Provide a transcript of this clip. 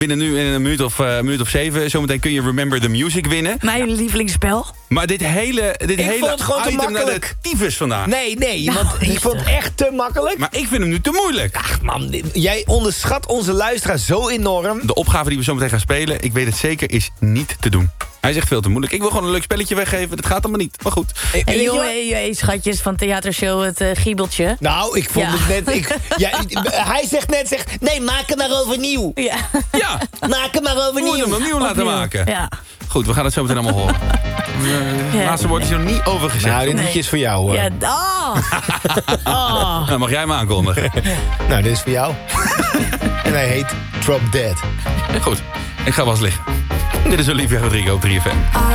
Binnen nu in een minuut of 7. Zometeen kun je Remember the Music winnen. Mijn lievelingsspel. Maar dit hele vond het gewoon te item naar de makkelijk. tyfus vandaag. Nee, want ik vond het echt te makkelijk. Maar ik vind hem nu te moeilijk. Ach man, jij onderschat onze luisteraar zo enorm. De opgave die we zo meteen gaan spelen, ik weet het zeker, is niet te doen. Hij is echt veel te moeilijk. Ik wil gewoon een leuk spelletje weggeven. Dat gaat allemaal niet. Maar goed. Hey, schatjes van theatershow Het Giebeltje. Nou, ik vond het net... hij zegt net, nee, maak hem maar overnieuw. Ja. Ja, Maak hem maar we moeten overnieuw. hem opnieuw laten maken. Ja. Goed, we gaan het zo meteen allemaal horen. Het laatste woord is er nog niet over gezegd. Nou, dit liedje is voor jou, hoor. Ja, Nou, mag jij hem aankondigen? Nou, dit is voor jou. En hij heet Drop Dead. Goed, ik ga wel eens liggen. Dit is Olivia Rodrigo op 3FM.